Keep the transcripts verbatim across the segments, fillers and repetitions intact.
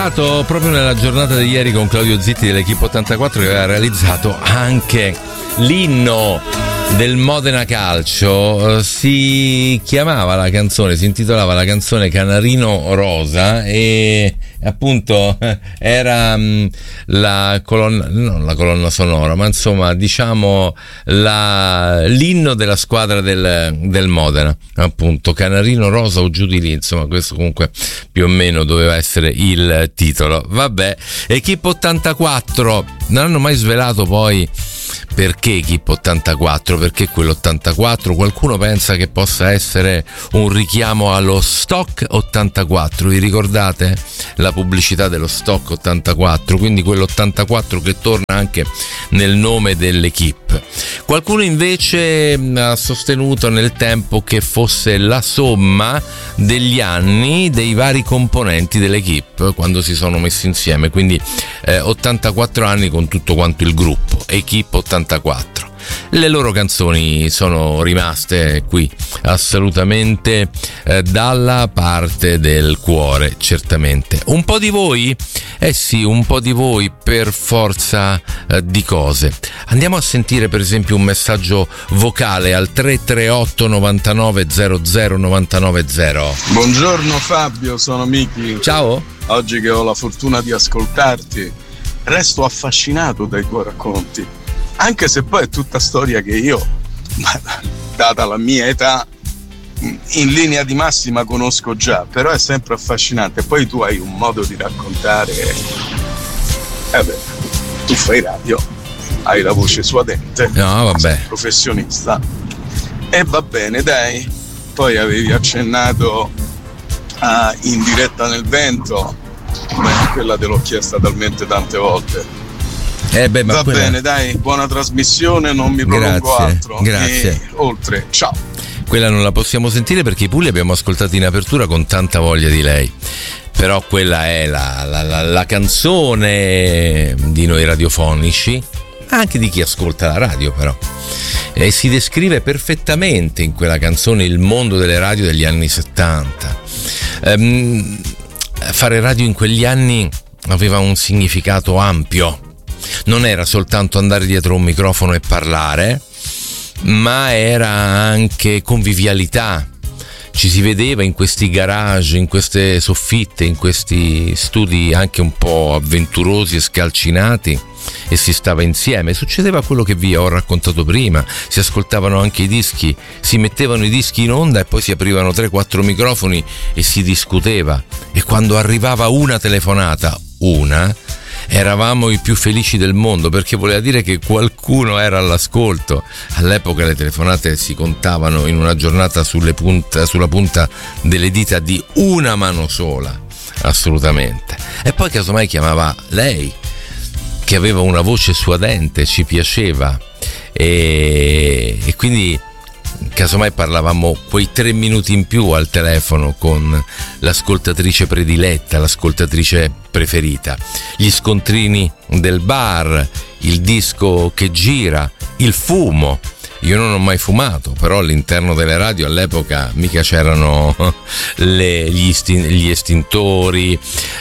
Proprio nella giornata di ieri con Claudio Zitti dell'Equipe ottantaquattro, che aveva realizzato anche l'inno del Modena Calcio. Si chiamava la canzone, si intitolava la canzone Canarino Rosa e appunto era la colonna, non la colonna sonora, ma insomma diciamo la, l'inno della squadra del, del Modena, appunto Canarino Rosa o giù di lì, insomma questo comunque più o meno doveva essere il titolo. Vabbè, Equipe ottantaquattro, non hanno mai svelato poi perché Equipe ottantaquattro, perché quell'ottantaquattro. Qualcuno pensa che possa essere un richiamo allo Stock ottantaquattro, vi ricordate la pubblicità dello Stock ottantaquattro? Quindi quell'ottantaquattro che torna anche nel nome dell'Equipe. Qualcuno invece ha sostenuto nel tempo che fosse la somma degli anni dei vari componenti dell'Equipe quando si sono messi insieme, quindi eh, ottantaquattro anni con tutto quanto il gruppo Equipe ottantaquattro. Le loro canzoni sono rimaste qui assolutamente eh, dalla parte del cuore, certamente. Un po' di voi? Eh sì, un po' di voi per forza eh, di cose. Andiamo a sentire per esempio un messaggio vocale al tre tre otto novantanove zero zero novantanove zero. Buongiorno Fabio, sono Miki. Ciao. Oggi che ho la fortuna di ascoltarti, resto affascinato dai tuoi racconti. Anche se poi è tutta storia che io, data la mia età, in linea di massima conosco già, però è sempre affascinante. Poi tu hai un modo di raccontare, eh beh, tu fai radio, hai la voce suadente, no, vabbè, sei professionista, e va bene, dai. Poi avevi accennato a In diretta nel vento, ma quella te l'ho chiesta talmente tante volte. Eh beh, ma va quella... bene, dai, buona trasmissione, non mi prolungo grazie, altro. Grazie. E oltre, ciao. Quella non la possiamo sentire perché i Pulli abbiamo ascoltato in apertura con tanta voglia di lei. Però quella è la, la, la, la canzone di noi radiofonici, anche di chi ascolta la radio però. E si descrive perfettamente in quella canzone il mondo delle radio degli anni settanta. Ehm, fare radio in quegli anni aveva un significato ampio. Non era soltanto andare dietro un microfono e parlare, ma era anche convivialità. Ci si vedeva in questi garage, in queste soffitte, in questi studi anche un po' avventurosi e scalcinati, e si stava insieme. Succedeva quello che vi ho raccontato prima, si ascoltavano anche i dischi, si mettevano i dischi in onda e poi si aprivano tre quattro microfoni e si discuteva. E quando arrivava una telefonata, una, eravamo i più felici del mondo, perché voleva dire che qualcuno era all'ascolto. All'epoca le telefonate si contavano in una giornata sulle punta, sulla punta delle dita di una mano sola, assolutamente. E poi casomai chiamava lei, che aveva una voce suadente, ci piaceva, e, e quindi casomai parlavamo quei tre minuti in più al telefono con l'ascoltatrice prediletta, l'ascoltatrice preferita. Gli scontrini del bar, il disco che gira, il fumo. Io non ho mai fumato, però all'interno delle radio all'epoca mica c'erano le, gli, istin, gli estintori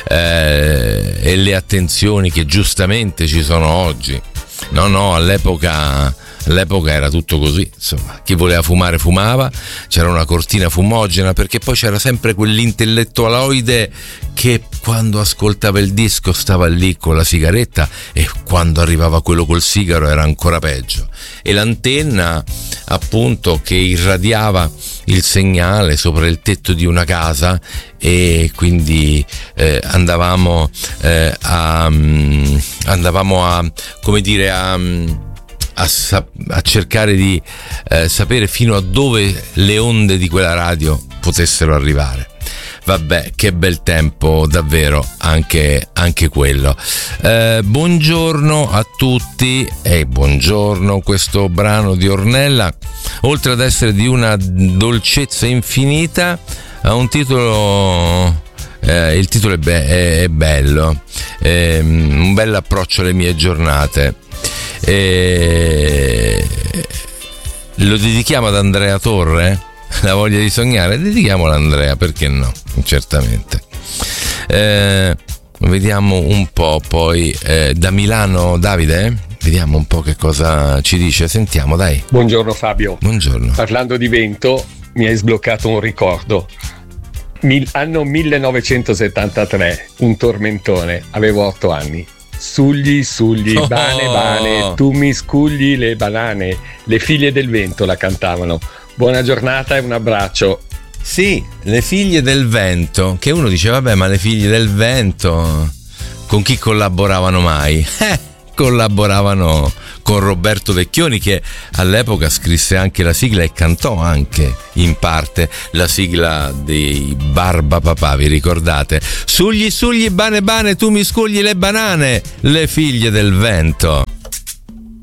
eh, e le attenzioni che giustamente ci sono oggi. No, no, all'epoca... All'epoca era tutto così, insomma, chi voleva fumare fumava, c'era una cortina fumogena, perché poi c'era sempre quell'intellettualoide che quando ascoltava il disco stava lì con la sigaretta, e quando arrivava quello col sigaro era ancora peggio. E l'antenna, appunto, che irradiava il segnale sopra il tetto di una casa, e quindi eh, andavamo eh, a um, andavamo a come dire a um, A, sa- a cercare di eh, sapere fino a dove le onde di quella radio potessero arrivare. Vabbè, che bel tempo davvero anche, anche quello. Eh, buongiorno a tutti e buongiorno. Questo brano di Ornella, oltre ad essere di una dolcezza infinita, ha un titolo... Eh, il titolo è, be- è, è bello, è un bel approccio alle mie giornate. E lo dedichiamo ad Andrea Torre, La voglia di sognare, dedichiamolo ad Andrea, perché no, certamente. Eh, Vediamo un po' poi eh, da Milano Davide, vediamo un po' che cosa ci dice, sentiamo dai. Buongiorno Fabio. Buongiorno. Parlando di vento mi hai sbloccato un ricordo. Mil- anno millenovecentosettantatré, un tormentone, avevo otto anni. Sugli, sugli, Oh. bane, bane, tu mi scugli le banane. Le figlie del vento la cantavano. Buona giornata e un abbraccio. Sì, le figlie del vento, che uno dice vabbè, ma le figlie del vento con chi collaboravano mai? Eh, collaboravano con Roberto Vecchioni, che all'epoca scrisse anche la sigla e cantò anche in parte la sigla dei Barbapapà, vi ricordate? Sugli sugli bane bane, tu mi scugli le banane, le figlie del vento.